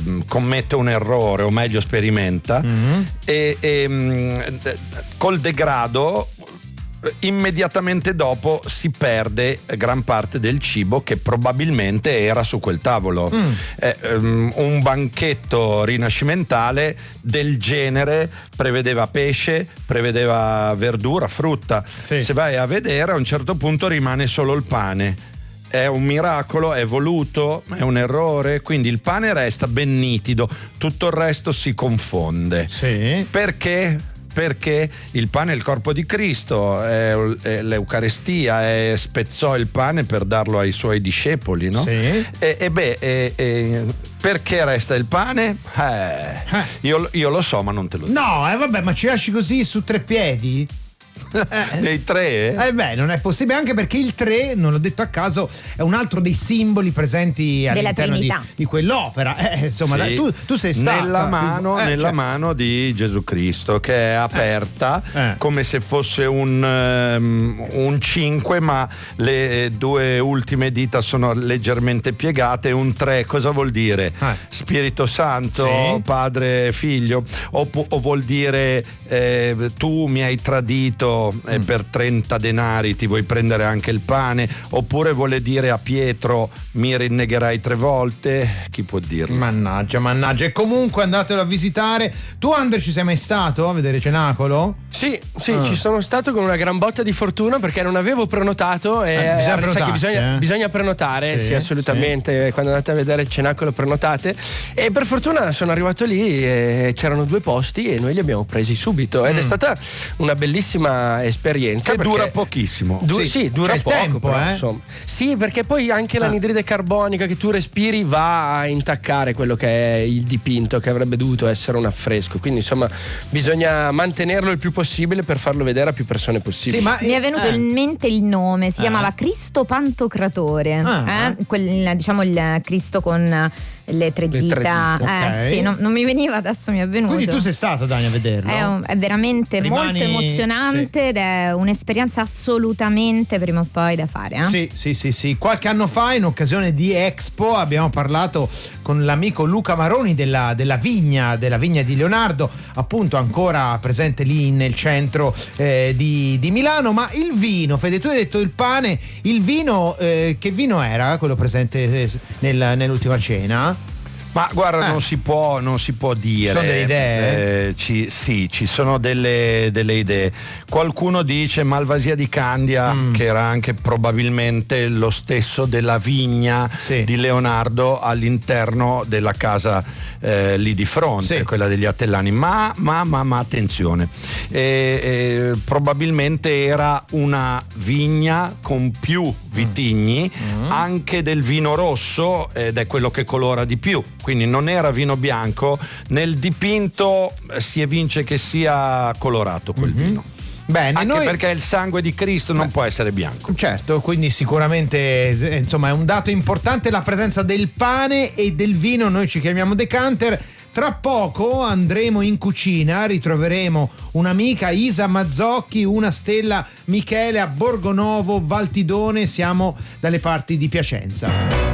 commette un errore, o meglio sperimenta, col degrado immediatamente dopo si perde gran parte del cibo che probabilmente era su quel tavolo. Un banchetto rinascimentale del genere prevedeva pesce, prevedeva verdura, frutta. Se vai a vedere, a un certo punto rimane solo il pane. È un miracolo, è voluto, è un errore, quindi il pane resta ben nitido, tutto il resto si confonde. Perché? Perché il pane è il corpo di Cristo, è l'Eucarestia, spezzò il pane per darlo ai suoi discepoli, no? Perché resta il pane? Io lo so, ma non te lo dico. No, vabbè, ma ci lasci così su tre piedi? Nei tre? Non è possibile, anche perché il 3, non l'ho detto a caso, è un altro dei simboli presenti all'interno di quell'opera. Insomma, tu sei stato nella mano di Gesù Cristo, che è aperta come se fosse un 5, ma le due ultime dita sono leggermente piegate. Un 3 cosa vuol dire? Spirito Santo, Padre, Figlio, o vuol dire tu mi hai tradito e per 30 denari ti vuoi prendere anche il pane, oppure vuole dire a Pietro mi rinnegherai 3 volte, chi può dirlo? Mannaggia. E comunque andatelo a visitare. Tu, Andre, ci sei mai stato a vedere Cenacolo? Sì, ci sono stato con una gran botta di fortuna, perché non avevo prenotato e bisogna prenotare, sì, assolutamente. Quando andate a vedere il Cenacolo prenotate, e per fortuna sono arrivato lì e c'erano 2 posti e noi li abbiamo presi subito ed è stata una bellissima esperienza, che dura pochissimo. Dura poco, tempo, però, insomma. Sì, perché poi anche l'anidride carbonica che tu respiri va a intaccare quello che è il dipinto, che avrebbe dovuto essere un affresco, quindi insomma bisogna mantenerlo il più possibile per farlo vedere a più persone possibile. Mi è venuto in mente il nome, si chiamava Cristo Pantocratore, diciamo il Cristo con le tre dita. Non mi veniva, adesso mi è venuto. Quindi tu sei stato, Dani, a vederlo? È veramente molto emozionante ed è un'esperienza assolutamente prima o poi da fare. Sì. Qualche anno fa, in occasione di Expo, abbiamo parlato con l'amico Luca Maroni della vigna di Leonardo, appunto ancora presente lì nel centro di Milano. Ma il vino, Fede, tu hai detto il pane, il vino, che vino era quello presente nell'ultima cena? Ma guarda, non si può dire. Ci sono delle idee? Ci sono delle idee. Qualcuno dice Malvasia di Candia, che era anche probabilmente lo stesso della vigna di Leonardo all'interno della casa lì di fronte, quella degli Attellani. Ma attenzione, probabilmente era una vigna con più vitigni, anche del vino rosso, ed è quello che colora di più. Quindi non era vino bianco, nel dipinto si evince che sia colorato quel vino. Bene, anche perché il sangue di Cristo non può essere bianco. Certo, quindi sicuramente insomma è un dato importante la presenza del pane e del vino. Noi ci chiamiamo decanter. Tra poco andremo in cucina, ritroveremo un'amica, Isa Mazzocchi, una stella, Michele, a Borgonovo, Valtidone, siamo dalle parti di Piacenza.